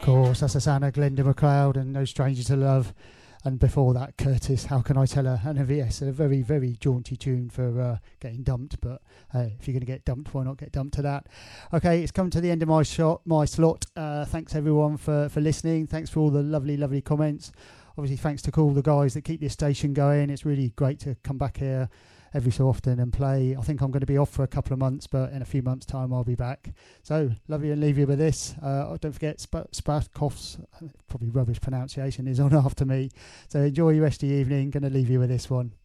course, that's the sound of Glenda MacLeod and No Stranger to Love. And before that, Curtis, How Can I Tell Her? And yes, a very, very jaunty tune for getting dumped. But if you're going to get dumped, why not get dumped to that? Okay, it's come to the end of my slot. Thanks, everyone, for listening. Thanks for all the lovely, lovely comments. Obviously, thanks to all the guys that keep this station going. It's really great to come back here every so often and play. I think I'm going to be off for a couple of months, but in a few months' time I'll be back. So, love you and leave you with this. Don't forget, Spatkoff's, probably rubbish pronunciation, is on after me. So enjoy your rest of the evening. Going to leave you with this one.